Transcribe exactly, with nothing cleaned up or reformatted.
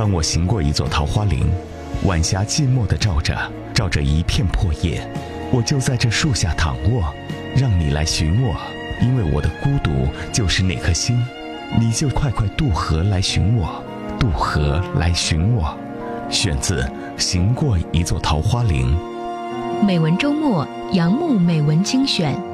当我行过一座桃花林，晚霞寂寞地照着，照着一片破叶，我就在这树下躺卧，让你来寻我，因为我的孤独就是那颗心，你就快快渡河来寻我，渡河来寻我。选自《行过一座桃花林》。 美文周末，杨牧美文精选。